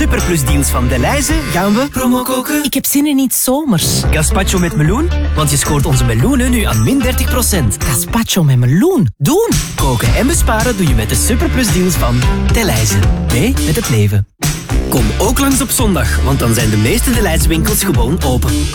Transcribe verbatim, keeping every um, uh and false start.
superplusdeals van Delhaize gaan we promo koken. Ik heb zin in iets zomers. Gazpacho met meloen, want je scoort onze meloenen nu aan min dertig procent. Gazpacho met meloen. Doen! Koken en besparen doe je met de superplusdeals van Delhaize. Mee met het leven. Kom ook langs op zondag, want dan zijn de meeste Delhaize winkels gewoon open.